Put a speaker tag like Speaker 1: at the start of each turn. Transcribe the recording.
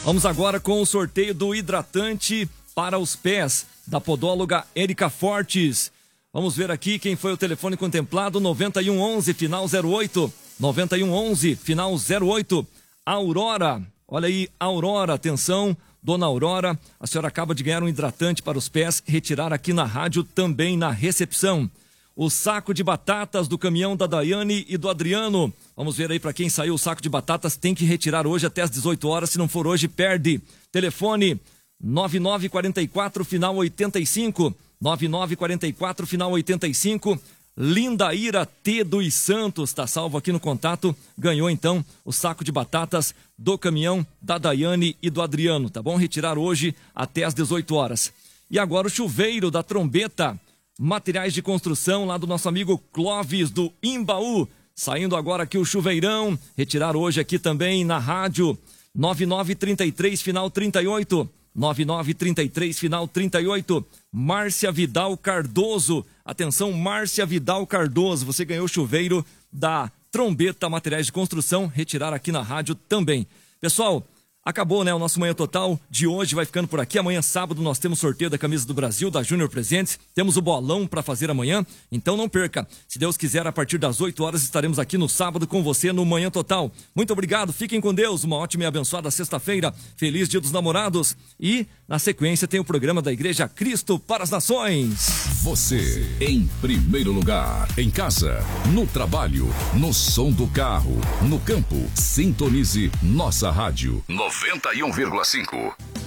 Speaker 1: Vamos agora com o sorteio do hidratante para os pés, da podóloga Érica Fortes. Vamos ver aqui quem foi o telefone contemplado, 9111, final 08. 9111, final 08. Aurora, olha aí, Aurora, atenção, dona Aurora, a senhora acaba de ganhar um hidratante para os pés, retirar aqui na rádio, também na recepção. O saco de batatas do caminhão da Daiane e do Adriano. Vamos ver aí para quem saiu o saco de batatas, tem que retirar hoje até às 18 horas, se não for hoje, perde. Telefone 9944, final 85. 9944, final 85. Lindaíra T dos Santos, tá salvo aqui no contato, ganhou então o saco de batatas do caminhão da Daiane e do Adriano, tá bom? Retirar hoje até às 18 horas. E agora o chuveiro da Trombeta, materiais de construção lá do nosso amigo Clóvis do Imbaú, saindo agora aqui o chuveirão, retirar hoje aqui também na rádio, 9933, final 38. 9933, final 38. Márcia Vidal Cardoso. Atenção, Márcia Vidal Cardoso. Você ganhou o chuveiro da Trombeta Materiais de Construção. Retirar aqui na rádio também. Pessoal, acabou, né? O nosso Manhã Total de hoje vai ficando por aqui. Amanhã, sábado, nós temos sorteio da Camisa do Brasil, da Júnior Presentes. Temos o bolão para fazer amanhã. Então não perca. Se Deus quiser, a partir das 8 horas estaremos aqui no sábado com você no Manhã Total. Muito obrigado. Fiquem com Deus. Uma ótima e abençoada sexta-feira. Feliz Dia dos Namorados. E, na sequência, tem o programa da Igreja Cristo para as Nações.
Speaker 2: Você, em primeiro lugar. Em casa, no trabalho, no som do carro, no campo. Sintonize nossa rádio. 91,5.